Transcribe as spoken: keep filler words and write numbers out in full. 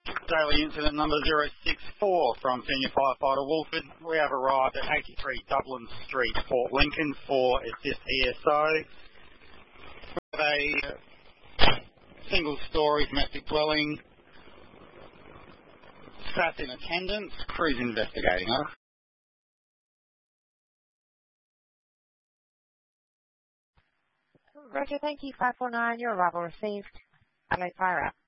Daily incident number zero six four from Senior Firefighter Wolford. We have arrived at eighty-three Dublin Street, Port Lincoln for Assist E S O. We have a single-storey domestic dwelling. Staff in attendance. Crews investigating. Huh? Roger, thank you. five four nine, your arrival received. Alert fire up.